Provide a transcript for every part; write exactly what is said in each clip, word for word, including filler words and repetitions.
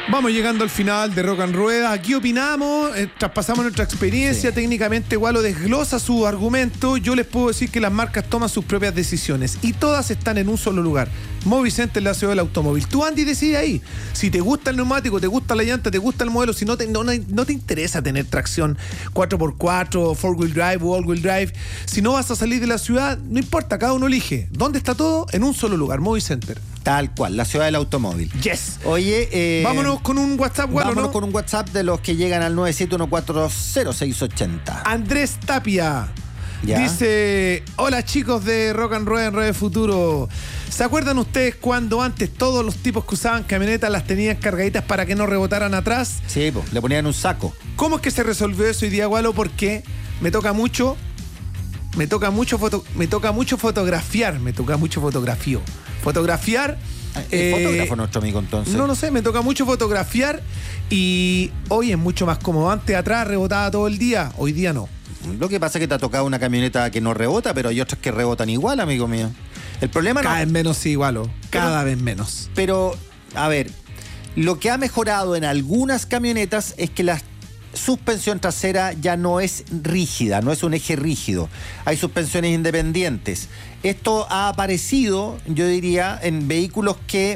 Vamos llegando al final de Rock and Rueda. Aquí opinamos, eh, traspasamos nuestra experiencia. Sí. Técnicamente Gualo desglosa su argumento. Yo les puedo decir que las marcas toman sus propias decisiones y todas están en un solo lugar. Movicenter, la ciudad del automóvil. Tú, Andy, decide ahí. Si te gusta el neumático, te gusta la llanta, te gusta el modelo, si no te, no, no te interesa tener tracción cuatro por cuatro, four wheel drive o all wheel drive, si no vas a salir de la ciudad, no importa, cada uno elige. ¿Dónde está todo? En un solo lugar, Movicenter. Tal cual, la ciudad del automóvil. Yes. Oye, eh, vámonos con un WhatsApp, Gualo, vámonos ¿no? con un WhatsApp de los que llegan al nueve siete uno cuatro cero seis ocho cero. Andrés Tapia. ¿Ya? Dice: hola chicos de Rock and Rueda en Radio Futuro. ¿Se acuerdan ustedes cuando antes todos los tipos que usaban camionetas las tenían cargaditas para que no rebotaran atrás? Sí, pues, le ponían un saco. ¿Cómo es que se resolvió eso hoy día, Gualo? Porque me toca mucho, me toca mucho foto, me toca mucho fotografiar, me toca mucho fotografío. Fotografiar. ¿El eh, fotógrafo nuestro amigo entonces? No, no sé, me toca mucho fotografiar y hoy es mucho más cómodo. Antes atrás rebotaba todo el día, hoy día no. Lo que pasa es que te ha tocado una camioneta que no rebota, pero hay otras que rebotan igual, amigo mío. El problema Cada no... vez menos, sí, igual. Cada pero, vez menos. Pero, a ver, lo que ha mejorado en algunas camionetas es que la suspensión trasera ya no es rígida, no es un eje rígido. Hay suspensiones independientes. Esto ha aparecido, yo diría, en vehículos que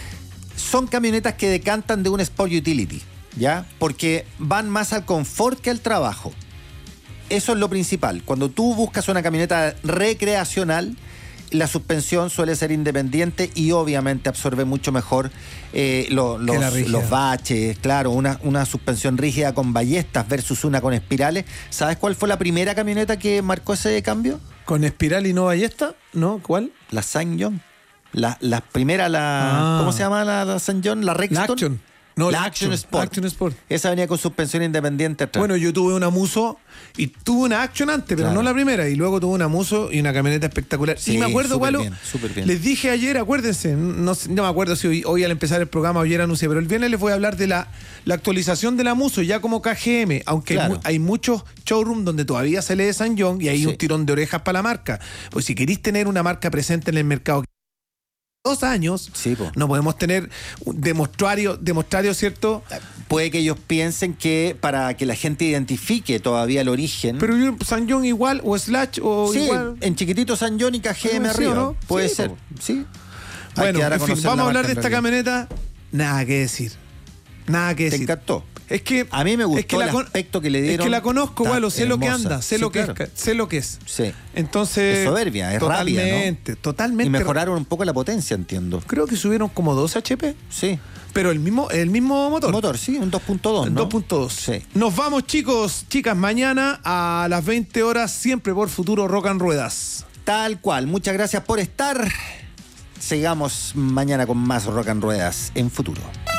son camionetas que decantan de un Sport Utility, ¿ya? Porque van más al confort que al trabajo. Eso es lo principal. Cuando tú buscas una camioneta recreacional, la suspensión suele ser independiente y obviamente absorbe mucho mejor eh, lo, los, los baches. Claro, una, una suspensión rígida con ballestas versus una con espirales. ¿Sabes cuál fue la primera camioneta que marcó ese cambio? ¿Con espiral y no ballesta? ¿No? ¿Cuál? La Saint John. La, la primera, la... Ah. ¿Cómo se llama la, la Saint John? La Rexton. La Action. No, la la Action, Action Sport. Action Sport. Esa venía con suspensión independiente atrás. Bueno, yo tuve una Muso y tuve una Action antes, pero claro, no la primera. Y luego tuve una Muso y una camioneta espectacular. Sí, y me acuerdo, Gualo, les dije ayer, acuérdense, no, no me acuerdo si hoy, hoy al empezar el programa o ayer anuncié, pero el viernes les voy a hablar de la, la actualización de la Muso, ya como K G M, aunque claro, hay, hay muchos showrooms donde todavía se lee Saint John y hay sí, un tirón de orejas para la marca. Pues si queréis tener una marca presente en el mercado dos años, sí, no podemos tener demostrario, demostrario, ¿cierto? Puede que ellos piensen que para que la gente identifique todavía el origen. Pero yo, San John igual, o Slash, o sí, igual. En chiquitito San John y K G M arriba, ¿no? Puede sí, ser, po. Sí. Bueno, en fin, vamos a hablar de esta camioneta. Nada que decir. Nada que decir. ¿Te encantó? Es que a mí me gustó es que el la, aspecto que le dieron. Es que la conozco, Gualo, sé hermosa. Lo que anda, sé, sí, lo que claro. es, sé lo que es. Sí. Entonces, es soberbia, es totalmente, rápida, ¿no? Totalmente. Y mejoraron un poco la potencia, entiendo. Creo que subieron como dos H P. Sí. Pero el mismo, el mismo motor. Motor, sí, un dos punto dos, ¿no? dos punto dos. Sí. Nos vamos, chicos, chicas, mañana a las veinte horas, siempre por Futuro Rock and Ruedas. Tal cual. Muchas gracias por estar. Sigamos mañana con más Rock and Ruedas en Futuro.